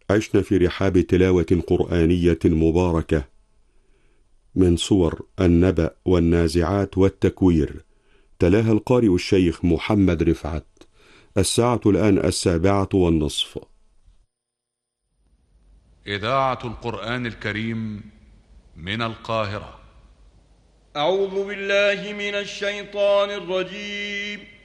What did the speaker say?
عشنا في رحاب تلاوة قرآنية مباركة من صور النبأ والنازعات والتكوير، تلاها القارئ الشيخ محمد رفعت. الساعة الآن 7:30. إذاعة القرآن الكريم من القاهرة. أعوذ بالله من الشيطان الرجيم.